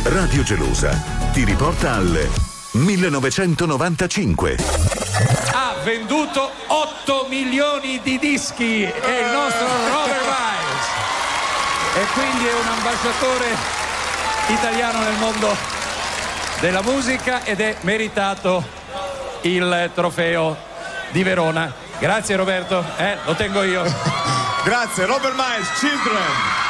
Radio Gelosa ti riporta al 1995. Ha venduto 8 milioni di dischi, è il nostro Robert Miles e quindi è un ambasciatore italiano nel mondo della musica ed è meritato il trofeo di Verona. Grazie Roberto, lo tengo io. Grazie, Robert Miles, Children.